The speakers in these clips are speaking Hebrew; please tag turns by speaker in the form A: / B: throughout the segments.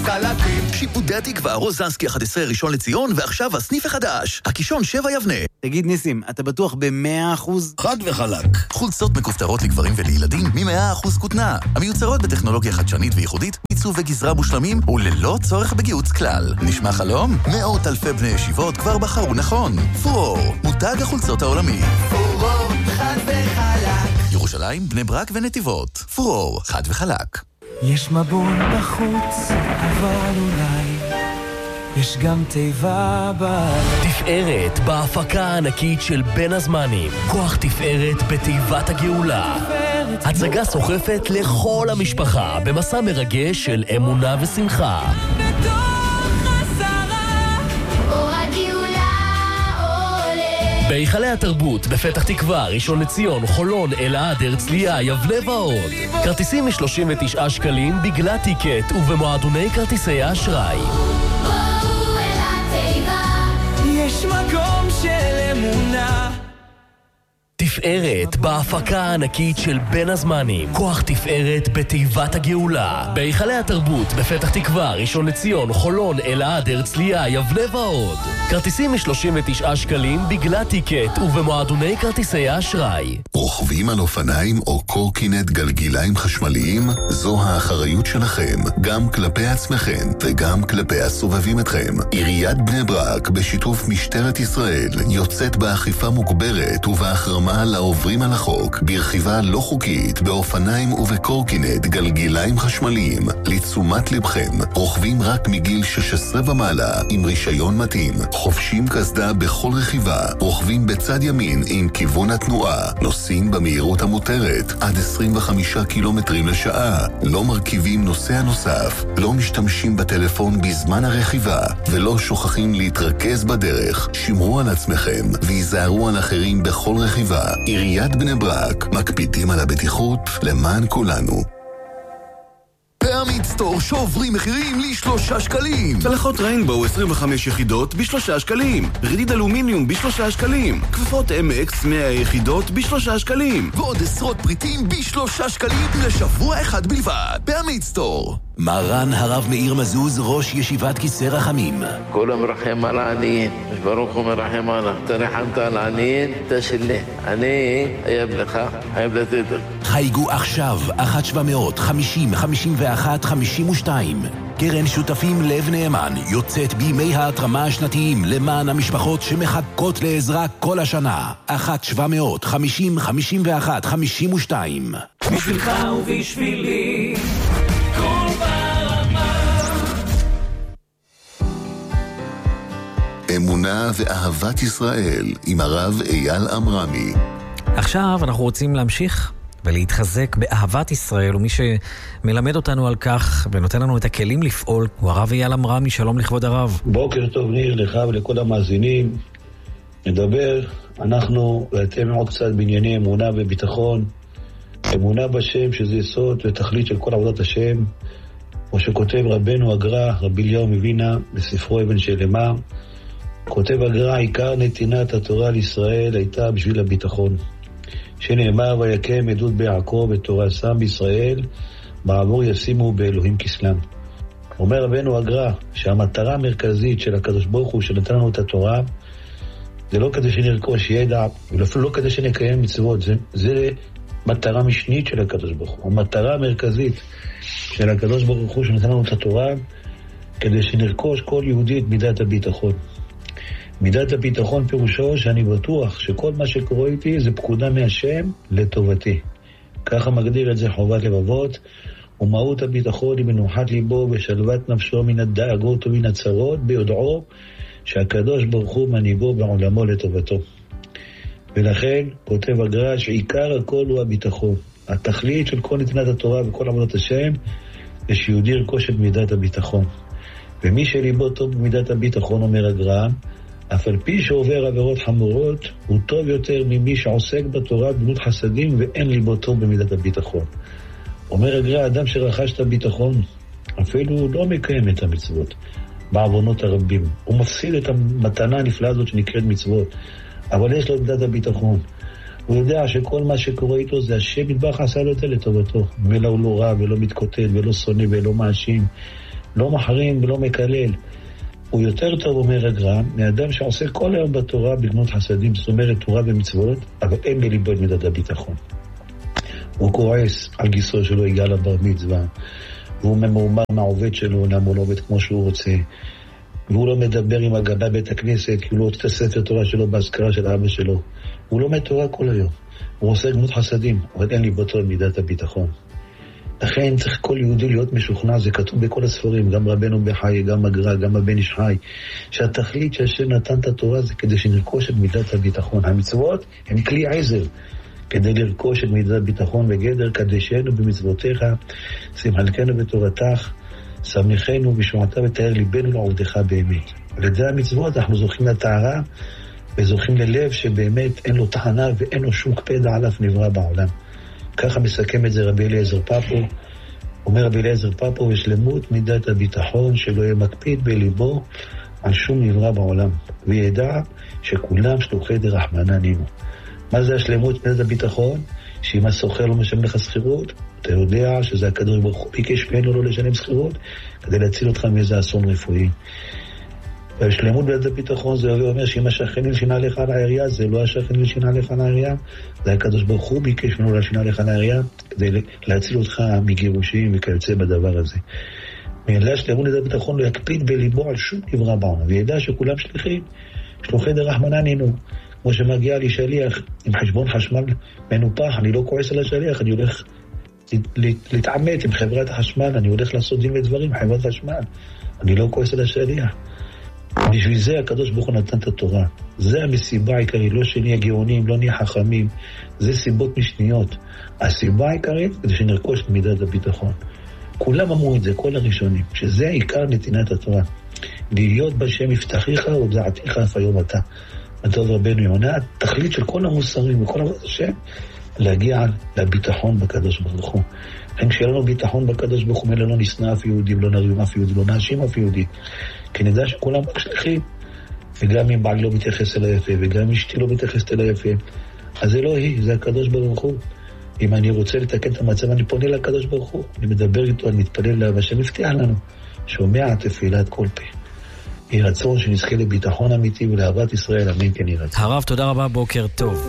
A: חלקים.
B: שיפודי התקווה, רוזנסקי 11 ראשון לציון, ועכשיו הסניף החדש, הקישון 7 יבנה.
C: תגיד ניסים, אתה בטוח ב100%?
D: חד וחלק.
B: חולצות מכופתרות לגברים ולילדים מ100% כותנה, המיוצרות בטכנולוגיה חדשנית וייחודית, עיצוב וגזרה מושלמים וללא צורך בגיוץ כלל. נשמע חלום? מאות אלפי בני ישיבות כבר בחרו נכון. פרור, מותג החולצות העולמי.
A: פרור, חד וחלק.
B: ירושלים, בני ברק ונתיבות. פרור, חד וחלק.
E: יש מבול בחוץ, אבל אולי יש גם תיבה בלב.
F: תפארת בהפקה הענקית של בין הזמנים. כוח תפארת בתיבת הגאולה. הצגה סוחפת לכל המשפחה במסע מרגש של אמונה ושמחה. בהיכלי התרבות, בפתח תקווה, ראשון לציון, חולון, אלעד, הרצליה, יבנה ועוד. כרטיסים מ39 שקלים בגלל טיקט ובמועדוני כרטיסי האשראי.
E: יש מקום של אמונה.
F: תפארת בהפקה הענקית של בין הזמנים. כוח תפארת בתיבת הגאולה. בהיכלי התרבות, בפתח תקווה, ראשון לציון, חולון, אלעד, הרצליה, יבנה ועוד. כרטיסים מ39 שקלים בגלל טיקט ובמועדוני כרטיסי האשראי.
G: רוכבים על אופניים או קורקינט גלגיליים חשמליים? זו האחריות שלכם, גם כלפי עצמכם וגם כלפי הסובבים אתכם. עיריית בני ברק בשיתוף משטרת ישראל יוצאת באכיפה מוגברת ובהחרמה לעוברים על החוק ברכיבה לא חוקית באופניים ובקורקינט גלגיליים חשמליים. לתשומת לבכם, רוכבים רק מגיל 16 ומעלה עם רישיון מתאים, חובשים קסדה בכל רכיבה, רוכבים בצד ימין עם כיוון התנועה, נוסעים במהירות המותרת עד 25 קילומטרים לשעה, לא מרכיבים נוסע נוסף, לא משתמשים בטלפון בזמן הרכיבה ולא שוכחים להתרכז בדרך. שמרו על עצמכם והיזהרו על אחרים בכל רכיבה. עיריית בני ברק, מקפידים על הבטיחות למען כולנו.
B: בעמית סטור שוברים מחירים ל3 שקלים.
D: צלחות ריינבואו 25 יחידות ב3 שקלים. רדיד אלומיניום ב3 שקלים. כפפות MX 100 יחידות ב3 שקלים.
B: ועוד עשרות פריטים ב3 שקלים לשבוע אחד בלבד. בעמית סטור.
H: מרן הרב מאיר מזוז, ראש ישיבת כיסא רחמים.
I: כולם מרחם על העניים, ברוך הוא מרחם עליו. אתה רחמת על העניים, אתה שלי. אני חייב לך, חייב לתת.
H: חייגו עכשיו 1-700-50-51-52. קרן שותפים לב נאמן יוצאת בימי ההתרמה השנתיים למען המשפחות שמחכות לעזרה כל השנה. 1-700-50-51-52.
E: בשבילך ובשבילי
G: אמונה ואהבת ישראל עם הרב אייל אמרמי.
J: עכשיו אנחנו רוצים להמשיך ולהתחזק באהבת ישראל, ומי שמלמד אותנו על כך ונותן לנו את הכלים לפעול הוא הרב אייל אמרמי. שלום לכבוד הרב.
K: בוקר טוב ניר, לך ולכל המאזינים. נדבר אנחנו ואתם עוד קצת בענייני אמונה וביטחון. אמונה בשם שזה יסוד ותכלית של כל עבודת השם, כמו שכותב רבנו הגר"א, רבי אליהו מווילנה בספרו אבן שלמה. כותב הגר"א, עיקר נתינת התורה לישראל הייתה בשביל הביטחון, שנאמר ויקם עדות ביעקב ותורה שם בישראל, בעבור ישימו באלוהים כסלם. אומר רבנו הגר"א שהמטרה המרכזית של הקדוש ברוך הוא שנתן לנו את התורה זה לא כדי שנרכוש ידע ואפילו לא כדי שנקיים מצוות, זה מטרה משנית של הקדוש ברוך הוא. המטרה המרכזית של הקדוש ברוך הוא שנתן לנו את התורה כדי שנרכוש כל יהודי את מידת הביטחון. מידת הביטחון פירושו שאני בטוח שכל מה שקורה איתי זה פקודה מהשם לטובתי. ככה מגדיר את זה חובת לבבות. ומהות הביטחון היא מנוחת ליבו ושלוות נפשו מן הדאגות ומן הצרות, ביודעו שהקדוש ברוך הוא מנהיגו בעולמו לטובתו. ולכן כותב הגר"א שעיקר הכל הוא הביטחון. התכלית של כל נתינת התורה וכל עבודת השם זה שיהודי ירכוש את מידת הביטחון. ומי שליבו טוב במידת הביטחון, אומר הגר"א, אף על פי שעובר עבירות חמורות, הוא טוב יותר ממי שעוסק בתורה בגמילות חסדים ואין ליבו טוב במידת הביטחון. אומר הגר"א, אדם שרכש את הביטחון אפילו לא מקיים את המצוות בעוונות הרבים, הוא מפסיד את המתנה הנפלאה הזאת שנקראת מצוות, אבל יש לו מידת הביטחון. הוא יודע שכל מה שקורה איתו זה השם יתברך עשה לו את זה לטובתו, ולא הוא לא רע ולא מתקוטט ולא שונא ולא מאשים, לא מחרים ולא מקלל. הוא יותר טוב, אומר הגר"א, מאדם שעושה כל היום בתורה בגנות חסדים, זאת אומרת תורה ומצוות, אבל אין בליבו את מידת הביטחון. הוא כועס על גיסו שלו הגיע לבר מצווה, והוא ממורמר מהעובד שלו, למה הוא לא עובד כמו שהוא רוצה, והוא לא מדבר עם הגבאי בית הכנסת, כי הוא לא רוצה את הספר תורה שלו בהזכרה של אבא שלו. הוא לומד תורה כל היום, הוא עושה גנות חסדים, אבל אין ליבו את מידת הביטחון. לכן צריך כל יהודי להיות משוכנע, זה כתוב בכל הספרים, גם רבנו בחי, גם הגר"א, גם הבן איש חי, שהתכלית שהשם נתן את התורה זה כדי שנרכוש את מידת הביטחון. המצוות הם כלי עזר כדי לרכוש את מידת הביטחון וגדר, קדשנו במצוותיך, שים חלקנו בתורתך, שמחנו בשמעתה ותאר ליבנו לעובדך באמת. על ידי המצוות אנחנו זוכים לטהרה וזוכים ללב שבאמת אין לו טענה ואין לו שום קפדה עליו נברא בעולם. ככה מסכם את זה רבי אליעזר פאפו. אומר רבי אליעזר פאפו, ושלמות מידת הביטחון שלא יהיה מקפיד בליבו על שום נברא בעולם, וידע שכולם שלוחי דרחמנא נינו. מה זה השלמות מידת הביטחון? שאם הסוחר לא משלם לך שכירות, אתה יודע שזה הקדוש ברוך הוא ביקש ממנו לא לשלם שכירות כדי להציל אותך מאיזה אסון רפואי. והשלמות מידת הביטחון זה אומר שאם השכן שינה לך על העירייה, זה לא השכן שינה לך על העירייה, זה הקדוש ברוך הוא ביקש ממנו להשינה לך על העירייה כדי להציל אותך מגירושים וכיוצא בדבר הזה. וידע שלמות מידת הביטחון לא יקפיד בליבו על שום נברא בעולם, וידע שכולם שליחים, שלוחי דרחמנא נינו. כמו שמגיע לי שליח עם חשבון חשמל מנופח, אני לא כועס על השליח, אני הולך להתעמת עם חברת החשמל, אני הולך לעשות דין ודברים, חברת חשמל, אני לא כועס על השליח. בשביל זה הקדוש ברוך הוא נתן את התורה. זה המסיבה העיקרית, לא שנהיה גאונים, לא נהיה חכמים, זה סיבות משניות. הסיבה העיקרית כדי שנרכוש את מידת הביטחון. כולם אמרו את זה, כל הראשונים, שזה עיקר נתינת התורה. להיות בשם יפתחיך ודעתיך אף היום אתה. הטוב רבנו יונה, התכלית של כל המוסרים וכל עבודת השם, להגיע לביטחון בקדוש ברוך הוא. לכן כשיהיה לנו ביטחון בקדוש ברוך הוא, לא נשנא אף יהודי, לא נרים אף יהודי, לא נאשים אף יהודי. כי נדע שכולם שליחים, וגם אם בעל לא מתייחס אל היפה, וגם אם אשתי לא מתייחסת אל היפה, אז זה לא היא, זה הקדוש ברוך הוא. אם אני רוצה לתקן את המצב, אני פונה לקדוש ברוך הוא, אני מדבר איתו, אני מתפלל אליו, השם מבטיח לנו, שומע תפילת כל פה. יהי רצון שנזכה לביטחון אמיתי ולאהבת ישראל, אמן כן יהי רצון.
J: הרב, תודה רבה, בוקר טוב.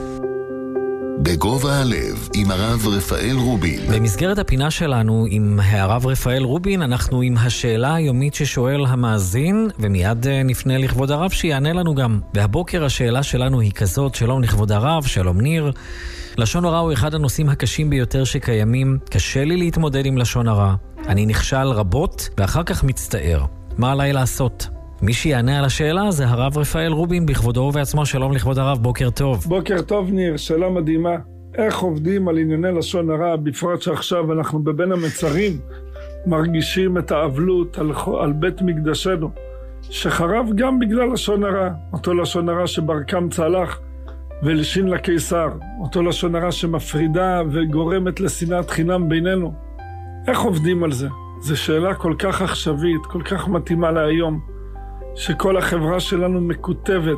G: בגובה הלב, עם הרב רפאל רובין.
J: במסגרת הפינה שלנו עם הרב רפאל רובין, אנחנו עם השאלה היומית ששואל המאזין, ומיד נפנה לכבוד הרב שיענה לנו גם. והבוקר השאלה שלנו היא כזאת, שלום לכבוד הרב, שלום ניר. לשון הרע הוא אחד הנושאים הקשים ביותר שקיימים. קשה לי להתמודד עם לשון הרע. אני נכשל רבות ואחר כך מצטער. מה עליי לעשות? מי שיענה על השאלה זה הרב רפאל רובין בכבודו ובעצמו. שלום לכבוד הרב, בוקר טוב.
L: בוקר טוב ניר, שאלה מדהימה. איך עובדים על ענייני לשון הרע, בפרט שעכשיו אנחנו בבין המצרים מרגישים את האבלות על בית מקדשנו, שחרב גם בגלל לשון הרע. אותו לשון הרע שברקם צלח ולשין לקיסר, אותו לשון הרע שמפרידה וגורמת לשנאת חינם בינינו. איך עובדים על זה? זו שאלה כל כך עכשווית, כל כך מתאימה להיום, שכל החברה שלנו מקוטבת.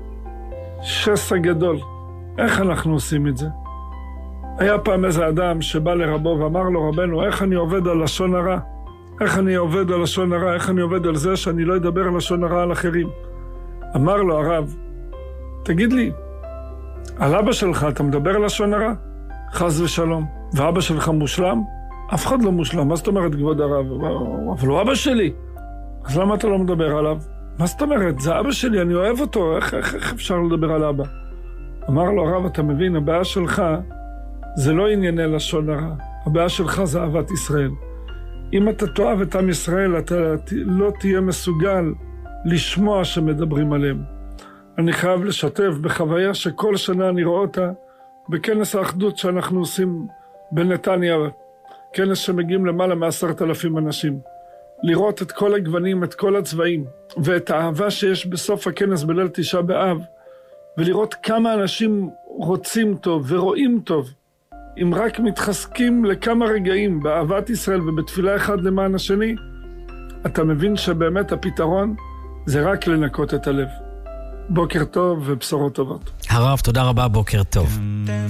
L: שסע גדול. איך אנחנו עושים את זה? היה פעם איזה אדם שבא לרבו ואמר לו, רבנו, איך אני עובד על לשון הרע? איך אני עובד על לשון הרע? איך אני עובד על זה שאני לא אדבר על לשון הרע על אחרים? אמר לו הרב, תגיד לי, על אבא שלך אתה מדבר על לשון הרע? חס ושלום. ואבא שלך מושלם? אף אחד לא מושלם. מה זאת אומרת, כבוד הרב? אבל הוא אבא שלי. אז למה אתה לא מדבר עליו? מה זאת אומרת? זה אבא שלי, אני אוהב אותו. איך אפשר לדבר על אבא? אמר לו הרב, אתה מבין, הבעיה שלך זה לא ענייני לשון הרע. הבעיה שלך זה אהבת ישראל. אם אתה תאהב את עם ישראל, אתה לא תהיה מסוגל לשמוע שמדברים עליהם. אני חייב לשתף בחוויה שכל שנה אני רואה אותה בכנס האחדות שאנחנו עושים בנתניה, כנס שמגיעים למעלה מ10,000 אנשים. לראות את כל הגוונים, את כל הצבעים, ואת האהבה שיש בסוף הכנס בליל תשעה באב, ולראות כמה אנשים רוצים טוב ורואים טוב, אם רק מתחזקים לכמה רגעים באהבת ישראל ובתפילה אחד למען השני, אתה מבין שבאמת הפתרון זה רק לנקות את הלב. בוקר טוב ובשורות טובות.
J: הרב, תודה רבה, בוקר טוב.